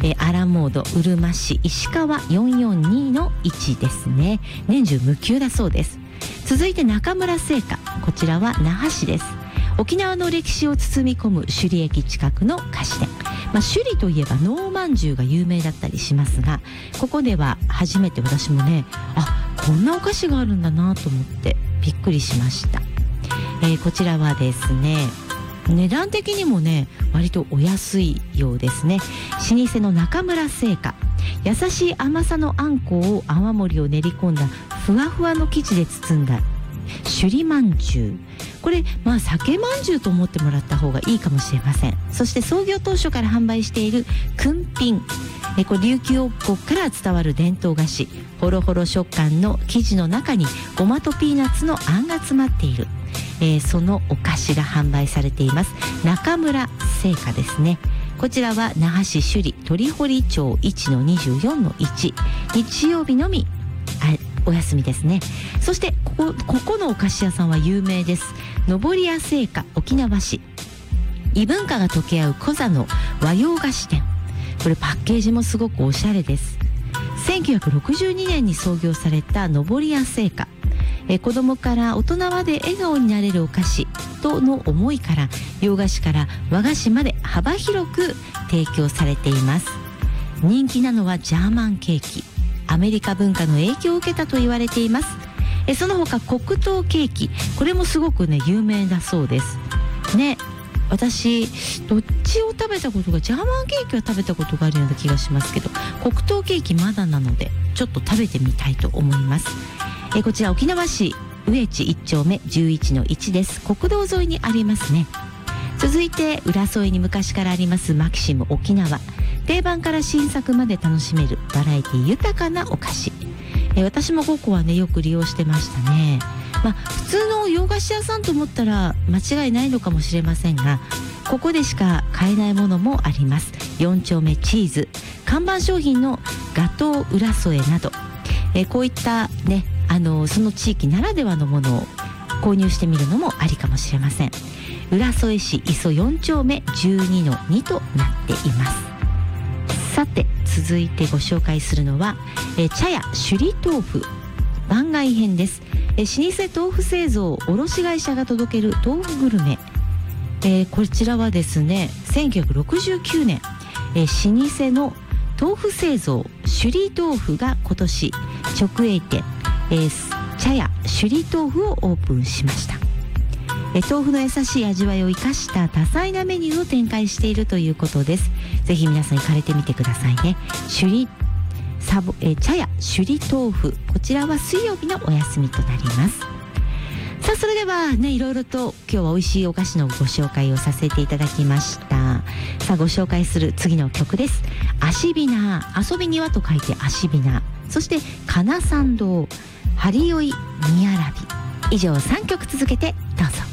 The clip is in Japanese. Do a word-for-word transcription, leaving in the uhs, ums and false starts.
えー、アラモード、うるま市、石川よんよんにのいちですね。年中無休だそうです。続いて中村製菓、こちらは那覇市です。沖縄の歴史を包み込む首里駅近くの菓子店。まあ、首里といえば能まんじゅうが有名だったりしますが、ここでは初めて私もね、あ、こんなお菓子があるんだなと思ってびっくりしました。えー、こちらはですね、値段的にもね割とお安いようですね。老舗の中村製菓、優しい甘さのあんこを泡盛を練り込んだふわふわの生地で包んだ首里まんじゅう、これまあ酒まんじゅうと思ってもらった方がいいかもしれません。そして創業当初から販売しているくんぴん、えこれ琉球王国から伝わる伝統菓子、ホロホロ食感の生地の中にごまとピーナッツのあんが詰まっている、えー、そのお菓子が販売されています。中村製菓ですね。こちらは那覇市首里鳥堀町 いちのにじゅうよんのいち、日曜日のみお休みですね。そしてここ、ここのお菓子屋さんは有名です。のぼり屋製菓、沖縄市、異文化が溶け合うコザの和洋菓子店。これパッケージもすごくおしゃれです。せんきゅうひゃくろくじゅうにねんに創業されたのぼり屋製菓、え子供から大人まで笑顔になれるお菓子との思いから、洋菓子から和菓子まで幅広く提供されています。人気なのはジャーマンケーキ、アメリカ文化の影響を受けたと言われています。えその他黒糖ケーキ、これもすごくね有名だそうですね。私どっちを食べたことが、ジャーマンケーキは食べたことがあるような気がしますけど、黒糖ケーキまだなのでちょっと食べてみたいと思います。えこちら沖縄市上地いっ丁目じゅういちのいちです。国道沿いにありますね。続いて浦添に昔からありますマキシム沖縄、定番から新作まで楽しめるバラエティ豊かなお菓子。え私もここはねよく利用してましたね。まあ普通の洋菓子屋さんと思ったら間違いないのかもしれませんが、ここでしか買えないものもあります。よん丁目チーズ、看板商品のガトー浦添など、えこういったねあのその地域ならではのものを購入してみるのもありかもしれません。浦添市磯よん丁目じゅうにのにとなっています。さて続いてご紹介するのはえ茶屋首里豆腐番外編です。え老舗豆腐製造卸会社が届ける豆腐グルメ、えー、こちらはですねせんきゅうひゃくろくじゅうきゅうねん、え老舗の豆腐製造首里豆腐が今年直営店、えー、茶屋首里豆腐をオープンしました。え豆腐の優しい味わいを生かした多彩なメニューを展開しているということです。ぜひ皆さん行かれてみてくださいね。首里サボえ茶屋首里豆腐、こちらは水曜日のお休みとなります。さあそれではね、いろいろと今日は美味しいお菓子のご紹介をさせていただきました。さあご紹介する次の曲です。足びな、遊び庭と書いて足びな、そしてかなさん堂、ハリヨイみやらび、以上さんきょく続けてどうぞ。